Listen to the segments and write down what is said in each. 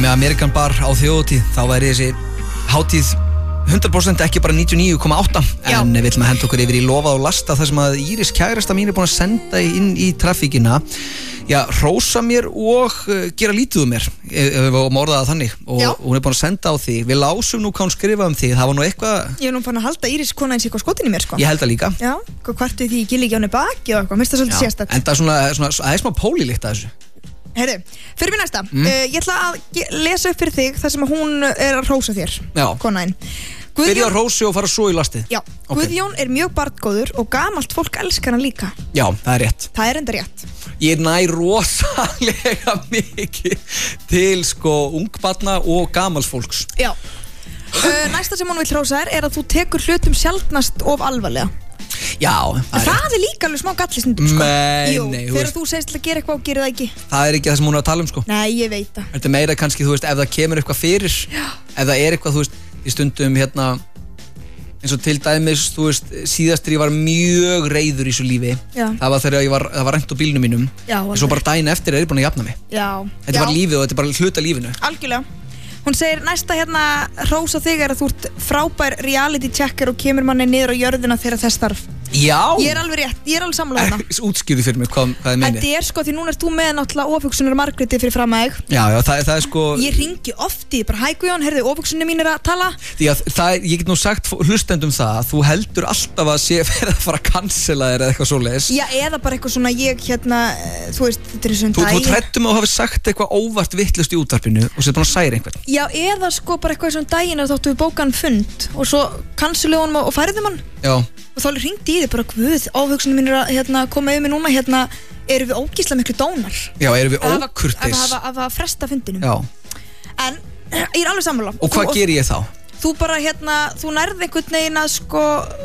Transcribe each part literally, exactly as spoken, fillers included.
með American Bar á þjóðhátíð, þá væri þessi hátíð hundrað prósent ekki bara níutíu og níu komma átta en við viljum að henda okkur yfir í lofa og lasta þar sem að Íris kærasta mín er búin að senda inn í trafíkina já, hrósa mér og uh, gera lítið um mér ef við varum orðað að þannig og já. Hún er búin að senda á því við lásum nú hvað hún skrifaði um því það var nú eitthvað ég er nú fann að halda Íris kona eins eitthvað skotin í mér sko ég held það líka já, hvað hvartu því ég gil ekki á henni baki og eitthvað, mér finnst það svolítið sérstætt en það er svona, svona, það er smá pólílikt að þessu Herru, fyrir mér næsta mm. uh, ég ætla að lesa upp fyrir þig þar sem hún er að hrósa þér konaðinn Byrja að hrósi og fara svo í lastið Já, okay. Guðjón er mjög barngóður og gamalt fólk elskar hann líka Já, það er rétt Það er enda rétt Ég næ rosalega mikið til sko ungbarna og gamals fólks Já uh, Næsta sem hún vil hrósa er, er að þú tekur hlutum sjaldnast of alvarlega Já, það er, það er líka alveg smá galli stundum sko. Nei, Jú, nei þegar þú segist til að gera eitthvað og gerir það ekki Það er ekki það sem hún er að tala um sko Nei, ég veit það Þetta er meira kannski, þú veist, ef það kemur eitthvað fyrir Já. Ef það er eitthvað, þú veist, í stundum hérna eins og til dæmis, þú veist, síðastur ég var mjög reiður í svo lífi Já. Það var þegar ég var, það var rænt á bílnum mínum Já, en svo bara daginn eftir er ég búin að jafna mig Já. Þetta er Já. bara lífið og þetta er bara hluta lífinu Algjörlega Hún segir næsta hérna hrósa þig er að þú ert frábær reality checker og kemur manni niður á jörðina þegar þess þarf Já Ég er alveg rétt, ég er alveg sammála hana Útskýrðu fyrir mig hvað, hvað ég meini Þetta er sko, því núna ert þú með náttúrulega ofhugsunar Margréti fyrir fram að þig Já, já, það, það er sko Ég ringi oft í, bara hæ Guðjón, heyrðu, ofhugsunni mín er að tala Því að það er, ég get nú sagt hlustendum það að þú heldur alltaf að sé verið að fara að cancela þér eða eitthvað svoleiðis Já, eða bara eitthvað svona ég hérna, þú veist, þetta er svona Þú, þú trættum að þú hafi sagt eitthvað óvart vittlust í útvarpinu og sér búin að særa einhvern Já, eða sko bara eitthvað svona daginn að þáttu við bókan fund og svo canceluðu honum og færðum hann Já og þá hringdi í þig bara, guð, ofhugsunni mín er að hérna, koma yfir mig núna, hérna eru við ógísla miklu dónar Já, eru við ókurteis Að hafa fresta fundinum Já En ég er alveg sammála Og hvað ger ég þá? Þú bara hérna, þú nærði einhvern veginn að sko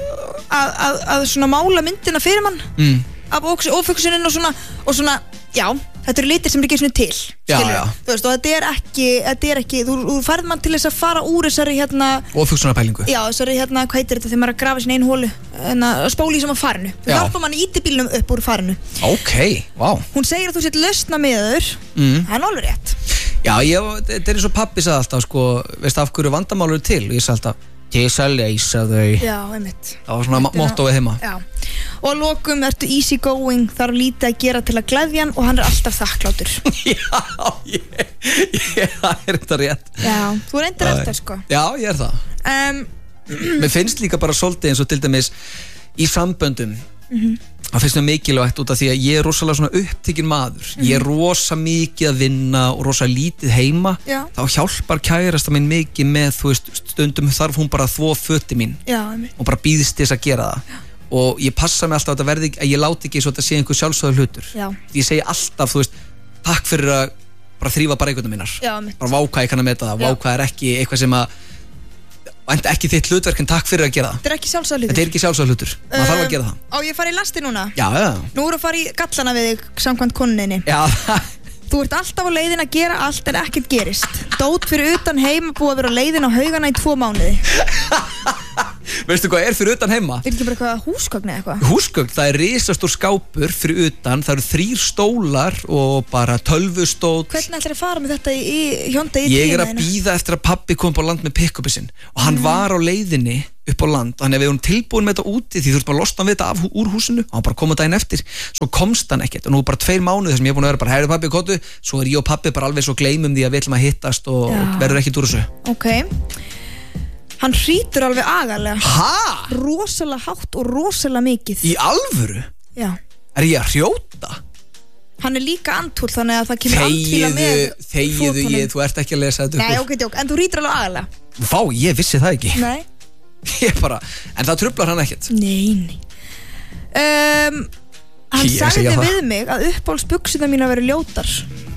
að, að, að svona mála myndina fyrir mann mm. af ofhugsunin og svona og svona, já, þetta eru litir sem er ekki svona til Já, já Þú veist, og þetta er ekki, þetta er ekki þú, þú færð mann til þess að fara úr þessari hérna ofhugsunarpælingu Já, þessari hérna, hvað heitir þetta þegar maður er að grafa sinni einu hólu en að spóla í sem að farinu Þú hjálpa mann íti bílnum upp úr farinu Ok, vá wow. Hún segir að þú sett lausna með þur mm. Það er alveg rétt Já, ég, þetta er eins og pappi sagði alltaf sko, veist af hverju vandamálur er til og ég sagði alltaf til að leysa þau Já, einmitt Það var svona mottóið heima Já, og að lokum ertu easy going þarf lítið að gera til að gleðja hann og hann er alltaf þakklátur Já, ég, ég, það er þetta rétt Já, þú er endur eftir sko Já, ég er það um, Mér finnst líka bara svolítið eins og til dæmis í samböndum mm-hmm. Það finnst mér mikilvægt út af því að ég er rosalega svona upptekinn maður mm-hmm. Ég er rosa mikið að vinna og rosa lítið heima Já. Þá hjálpar kærasta mín mikið með þú veist, stundum þarf hún bara að þvo fötin mín Já, og bara býðist þess að gera það Já. Og ég passa mig alltaf að þetta verði að ég láti ekki svo að þetta sé einhver sjálfsögður hlutur Já. Því ég segi alltaf, þú veist, takk fyrir að bara þrífa bara einhvern mínar Já, bara váka ég kann að meta það, váka er ekki eitthvað sem að en ekki þitt hlutverk en takk fyrir að gera það Þetta er ekki sjálfsögður hlutur Þetta er ekki sjálfsögður hlutur, maður um, þarf að gera það Á ég að fara í lasti núna? Já, já Nú er að fara í gallana við þig samkvæmt konunni Já Þú ert alltaf á leiðin að gera allt en ekkert gerist Dót fyrir utan heima búið að vera á leiðin á haugana í tvo mánuði Veistu hvað er fyrir utan heima? Er ekki bara eitthvað húsgögn eða eitthvað? Húsgögn, það er risastór skápur fyrir utan Það eru þrír stólar og bara tölvustóll Hvernig ætlar að fara með þetta í, í hjónda í Ég er að bíða eftir að pabbi kom upp á land með pick-upið sinn Og hann mm. var á leiðinni upp á land Þannig að við erum tilbúin með þetta úti Því þú ert bara að losna við þetta af, úr húsinu Og hann bara koma daginn eftir Svo komst hann ekkert Og nú bara tveir mánuð sem ég er búin að vera bara Hæru pabbi, kottu Svo er ég og pabbi bara alveg svo gleymum því að við ætlum að hittast Og Já. verður ekkert úr þessu Ok Hann hrítur alveg agalega Hæ? Rosalega hátt og rosalega mikið Í alvöru? Já Er ég að hrjóta? Hann er líka andhúll þannig að það kemur andfíla með Þegiðu, ég, þú ert ekki að lesa þetta Nei, ok, ok, en þú hrítur alveg agalega Vá, ég vissi það ekki Nei Ég bara, en það truflar hann ekkert Nei, nei um, Hann Ég sagði segja það. við mig að uppáhaldsbuxurnar mín að vera ljótar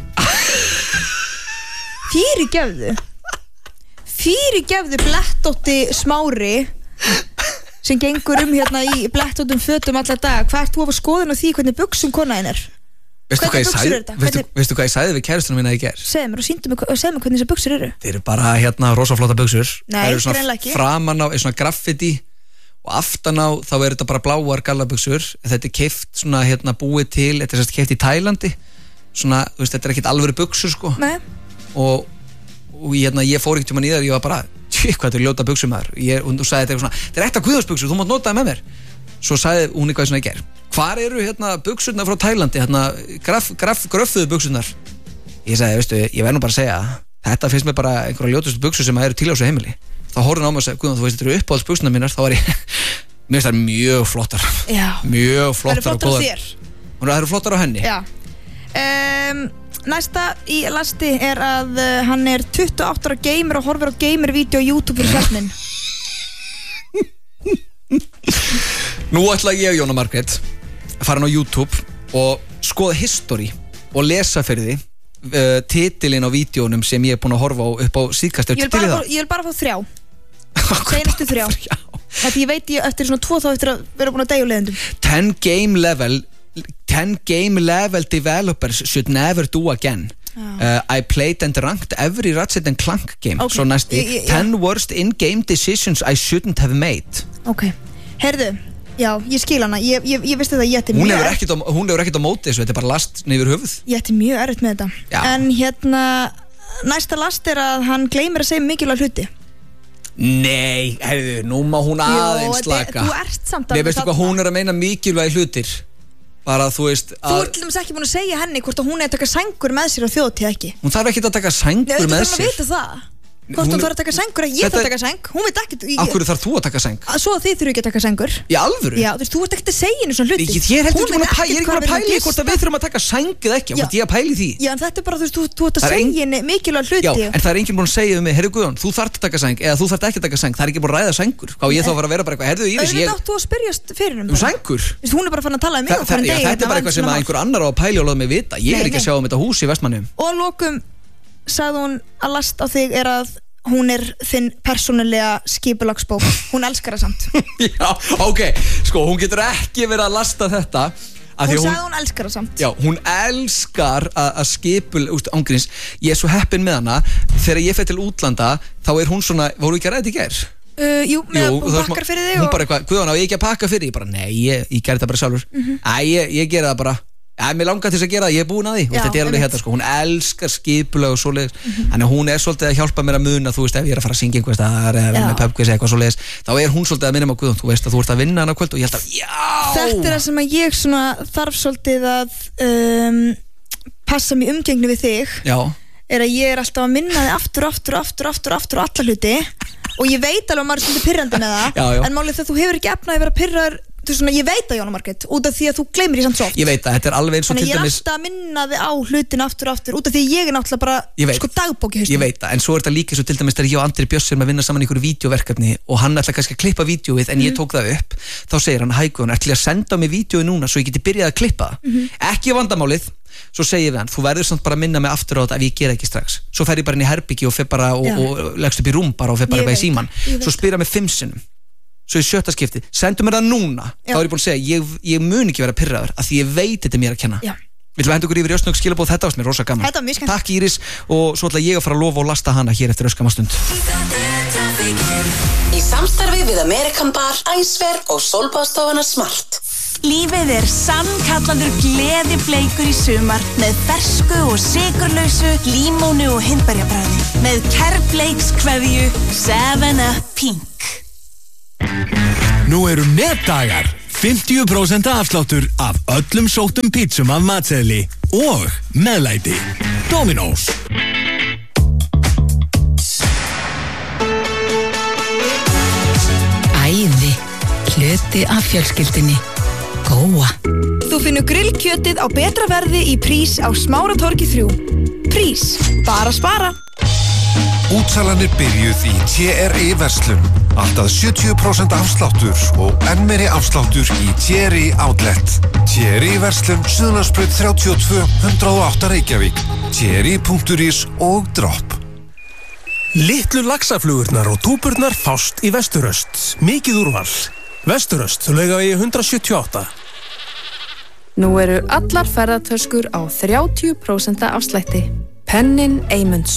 Fyrirgefðu Fyrirgefðu blettótti Smári sem gengur um hérna í blettóttum fötum alla dag Hvað ert þú að fá skoðun á því hvernig buxum konaðin er? Veistu hvað, Hvernig buxur eru þetta? veistu, Hvernig- veistu hvað ég sagði við kærustunum minna í gær? Segðu mér og sýndu mig, og segðu mér hvernig þessar buxur eru Þeir eru bara hérna rosaflóta buxur Nei, Það eru svona greinilega ekki. framan á, er svona graffiti Og aftan á þá er þetta bara bláar gallabuxur Þetta er keift svona hérna búið til Þetta er sérst keift í Tælandi Svona, þú veist, þetta er ekkert alvöru buxur sko Nei, Og og hérna, ég fór ekkert um hann í þar, ég var bara tjekk hvað þetta er ljóta buxur maður ég, og þú sagði þetta eitthvað svona, þetta er ekta Guðjónsbuxur, þú mátt nota það með mér svo sagði hún eitthvað svona í ger hvar eru hérna buxurnar frá Tælandi hérna graf, graf, gröffuðu buxurnar ég sagði, veistu, ég verð nú bara að segja þetta finnst mér bara einhverja ljótustu buxur sem eru til á þessu heimili þá horfði hún á mig og sagði, Guðjón, þú veist, þetta eru uppáhaldsbuxurnar mínar þá var ég, mér finnst það mjög flottar Já. mjög flottar og góðar það eru flottar á henni Já. Um, næsta í lasti er að uh, hann er tuttugu og átta ára gamer og horfir á gamer-vídeó á YouTube fyrir svefnin Nú ætla ég, Jóna Margrét að fara á YouTube og skoða history og lesa fyrir því uh, titilinn á vídeónum sem ég er búin að horfa á upp á síðkast ég vil bara, fá, ég vil bara fá þrjá seinustu þrjá þetta ég veit ég eftir svona tvo þá eftir að vera búin að deyja leiðendum ten game level ten game level developers should never do again uh, I played and ranked every Ratchet and Clank game okay. Svo næsti, ég, ég, ten worst in-game decisions I shouldn't have made ok, heyrðu já, ég skil hana, ég, ég, ég visti það ég ætti hún mjög hefur ekkert á, hún hefur ekkert á móti þessu, þetta er bara last neyfur höfuð ég ætti mjög erfitt með þetta Já. En hérna, næsta last er að hann gleymir að segja mikilvæg hluti Nei, heyrðu, nú má hún aðeins slaka Þú ert samt Nei, veistu hvað hún er að meina mikilvægi hlutir bara þú veist Þú ert til dæmis ekki búin að segja henni hvort að hún er að taka sængur með sér á þjóðtíð ekki hún þarf ekki að taka sængur með sér Nei, þú þarf að vita það Hvort hún þarf að taka sængur eða ég þarf að taka sæng Hún veit ekkert Af hverju þarf þú að taka sæng? Svo að þið þurfu ekki að taka sængur Í alvöru? Já, þú veist, þú ert ekkert að segja henni svona hluti Ég er heldur ekki búin að pæla Ég er ekki búin að pæla í hvort að við þurfum að taka sæng eða ekki Hvort ég að pæla í því Já, en þetta er bara, þú veist, þú ert að segja henni mikilvæg hluti Já, en það er enginn búin að segja um mig Herru Guðjón, þú þarft að taka sæng Eða þú þarft ekki að taka sæng Það er ekki búin að ræða sængur Hvað ég þá var að vera bara eitthvað Herðu, Íris, ég Auðvitað áttu að spyrjast fyrir henni Um sængur? Hún er bara farin að tala um mig Þa, það, já, Þetta er bara eitthvað sem einhver annar á að pæla og láta mig vita Ég er ekki að sjá um þetta hús í Vestmannum Og að lokum sagði hún að last á þig er að hún er þinn persónulega skipulagsbók hún elskar það samt Já, ok, sko, hún getur ekki verið að lasta þetta Hún sagði hún, hún elskar það samt Já, hún elskar að skipul úst, ángríns, ég er svo heppin með hana þegar ég fer til útlanda þá er hún svona, voru ekki að ræða þetta í gær? Uh, jú, með jú, að pakkar fyrir þig Hún og... bara eitthvað, Guðjón, á ég ekki að pakka fyrir? Ég bara, nei, ég, ég gerði það bara sjálfur mm -hmm. Æ, ég, ég gerði það bara Ja, mér langar til þess að gera það, ég er búin að því Já, þetta er alveg hérna, sko, hún elskar skipulag og svoleiðis mm -hmm. Þannig að hún er svolítið að hjálpa mér að muna þú veist, ef ég er að fara að syngja einhver staðar eða vera með pubquiz eða eitthvað svoleiðis þá er hún svolítið að minna mig á Guðjón, þú veist að þú ert að vinna hana kvöld og ég held að, já Þetta er það sem að ég svona þarf svolítið að um, passa mig umgengni við þig Já er að ég er alltaf að minna þig aftur, aftur, aftur, aftur, aftur og alla hluti og ég veit alveg að maður er svolítið pirrandi með það já, já. En málið þegar þú hefur ekki efnað að vera pirrar Svona, ég veit að Jóna Margrét, út af því að þú gleymir því samt svo oft Ég veit að þetta er alveg eins og til dæmis Þannig ég er alltaf að minna þig á hlutin aftur og aftur út af því að ég er náttúrulega bara sko dagbóki Ég veit það, en svo er þetta líka svo til dæmis þegar ég og Andri Björns erum að vinna saman í einhverju vídeóverkefni og hann ætla kannski að klippa vídeóið en ég tók það upp þá segir hann, hæ Guðjón, ætli að senda mig vídeóið núna svo ég geti byrjað að klippa mm -hmm. Ekki vandamálið, svo segir við hann þú verður samt bara að minna mig aftur á þetta ef ég gera ekki strax svo fer ég bara inn í herbyggi og fer bara og, og leggst upp í rúm bara og fer bara í síman svo spyr hann mig fimm sinnum svo í sjötta skipti, sendu mér það núna Já. Þá er ég búin að segja, ég, ég mun ekki vera pirraður af því ég veit þetta er mér að kenna Já. Við ætlum að henda okkur yfir í Östnögg skilabóð, þetta varst mér rosa gaman Þetta var mjög skemmt Takk Íris og svo ætla ég að fara að lofa og lasta hana hér eftir öskamma stund Í samstarfi við American Bar, Æsver og Sólbáðstofuna Smart Lífið er sannkallaður gleðibleikur í sumar með fersku og sykurlausu, límónu og hindberjabræði með Kærleiks kveðju seven up Pink Nú eru netdagar, fimmtíu prósent afsláttur af öllum sóttum pítsum af matseðli og meðlæti. Dominos. Æði, hluti af fjölskyldinni. Góa. Þú finnur grillkjötið á betra verði í Prís á Smáratorgi þrjú. Prís, bara spara. Útsalanir byrjuð í T R I verslun. Alltaf sjötíu prósent afsláttur og enn meiri afsláttur í T R I Outlet. T R I verslun Suðurlandsbraut þrjátíu og tvö, hundrað og átta Reykjavík. T R I punktur is og dropp. Litlu laxaflugurnar og túburnar fást í Vesturöst. Mikið úrval. Vesturöst, Laugavegi hundrað sjötíu og átta. Nú eru allar ferðartöskur á þrjátíu prósent afslætti. Pennin Eymunds.